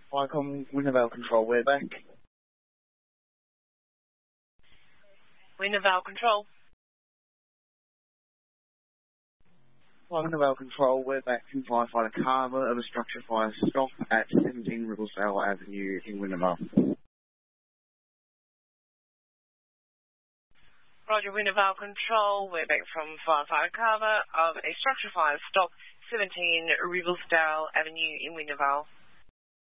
Welcome, Wintervale Control, we're back. Wintervale Control. Wintervale Control, we're back from firefighter Carver of a structure fire stop at 17 Ribblesdale Avenue in Wintervale. Roger, Wintervale Control, we're back from firefighter Carver of a structure fire stop 17 Ribblesdale Avenue in Wintervale.